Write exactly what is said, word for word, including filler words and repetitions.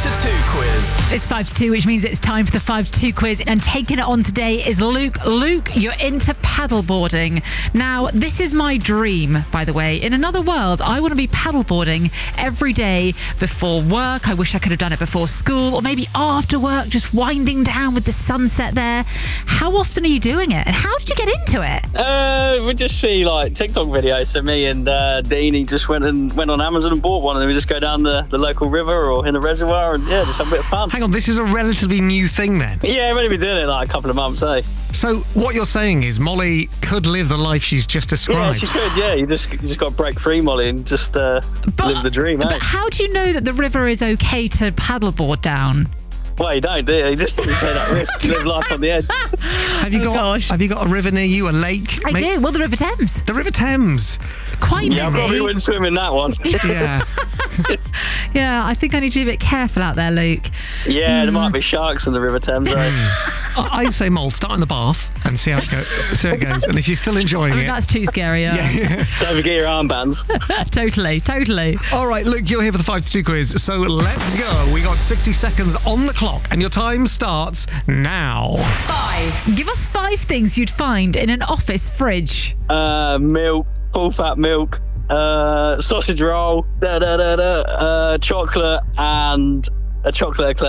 to two quiz. It's five to two, which means it's time for the five to two quiz. And taking it on today is Luke. Luke, you're into paddleboarding. Now, this is my dream, by the way. In another world, I want to be paddleboarding every day before work. I wish I could have done it before school, or maybe after work, just winding down with the sunset there. How often are you doing it? And how did you get into it? Uh, we just see like TikTok videos. So me and uh, Deanie just went and went on Amazon and bought one, and then we just go down the, the local river or in the reservoir, and yeah, just have a bit of fun. Hang on, this is a relatively new thing then? Yeah, I've only been doing it like a couple of months, eh? So what you're saying is Molly could live the life she's just described? Yeah, she could, yeah. You just you just got to break free, Molly, and just uh, But- live the dream, eh? But how do you know that the river is okay to paddleboard down? Well, you don't, do you? You just take that risk, live life on the edge. Have you Oh, got gosh. Have you got a river near you, a lake? I Ma- do. Well, the River Thames. The River Thames. Quite Yeah, I probably busy. wouldn't swim in that one. Yeah. Yeah, I think I need to be a bit careful out there, Luke. Yeah, there might be sharks in the River Thames, eh? I- I'd say, Mole, start in the bath and see how it, go- see how it goes. And if you're still enjoying I mean, it... that's too scary. Yeah. Don't forget your armbands. Totally, totally. All right, Luke, you're here for the five to two quiz, so let's go. We got sixty seconds on the clock, and your time starts now. Five. Give us five things you'd find in an office fridge. Uh, milk, full fat milk, uh, sausage roll, da da da da, uh, chocolate, and a chocolate eclair.